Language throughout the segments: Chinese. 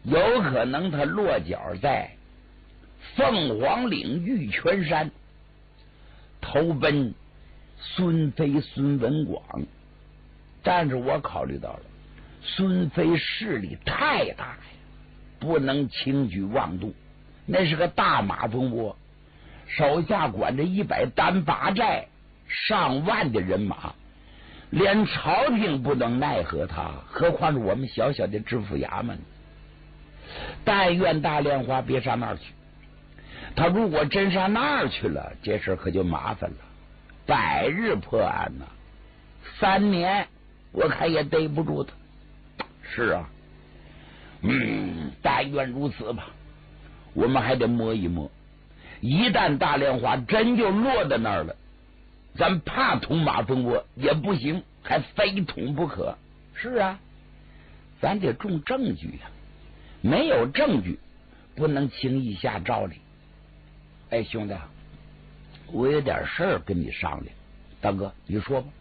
有可能他落脚在凤凰岭玉泉山，投奔孙飞孙文广。但是我考虑到了孙飞势力太大呀，不能轻举妄动。那是个大马蜂窝，手下管着100单八寨，上万的人马，连朝廷不能奈何他，何况是我们小小的知府衙门。但愿大莲花别上那儿去，他如果真上那儿去了，这事可就麻烦了。100日破案呢，3年我看也逮不住他。是啊，但愿如此吧。我们还得摸一摸，一旦大莲花真就落在那儿了，咱怕捅马蜂窝也不行，还非捅不可。是啊，咱得重证据呀，没有证据不能轻易下诏令。哎，兄弟，我有点事儿跟你商量。大哥，你说吧。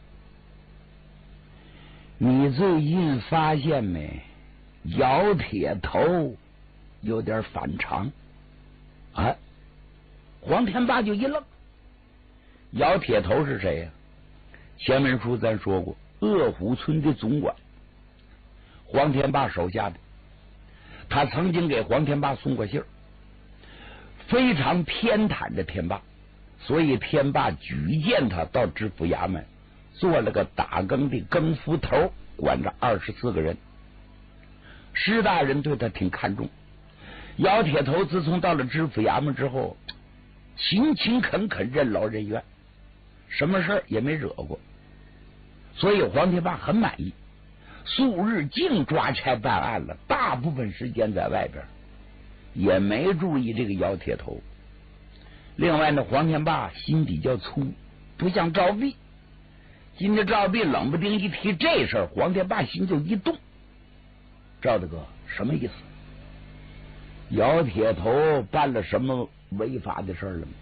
你最近发现没，姚铁头有点反常啊？黄天霸就一愣。姚铁头是谁呀？前文书咱说过，鄂虎村的总管，黄天霸手下的。他曾经给黄天霸送过信儿，非常偏袒着天霸，所以天霸举荐他到知府衙门，做了个打更的更夫头，管着24个人。施大人对他挺看重。姚铁头自从到了知府衙门之后，勤勤恳恳，任劳任怨，什么事儿也没惹过，所以黄天霸很满意。素日净抓差办案了，大部分时间在外边，也没注意这个姚铁头。另外呢，黄天霸心比较粗，不像赵弼。今天赵弼冷不丁一提这事儿，黄天霸心就一动。赵大哥，什么意思？姚铁头办了什么违法的事儿了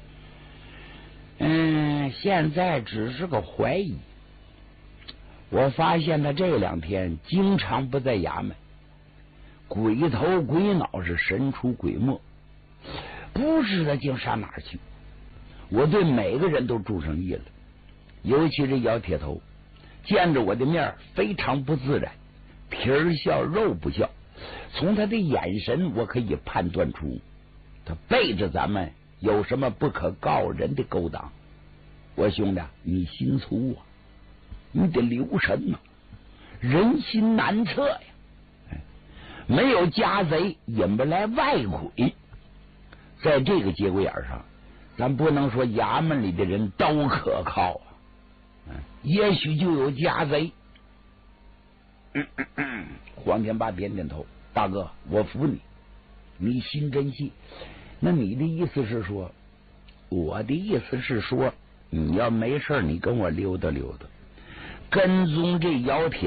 吗？现在只是个怀疑。我发现他这2天经常不在衙门，鬼头鬼脑，是神出鬼没，不知道竟上哪儿去。我对每个人都注上意了，尤其是姚铁头，见着我的面非常不自然，皮儿笑肉不笑。从他的眼神我可以判断出他背着咱们有什么不可告人的勾当。我兄弟，你心粗啊，你得留神呐，人心难测呀。没有家贼引不来外鬼，在这个节骨眼上，咱不能说衙门里的人都可靠啊，也许就有家贼。黄天霸点点头，大哥，我服你，你心真细。那你的意思是说？我的意思是说，你要没事你跟我溜达溜达，跟踪这姚铁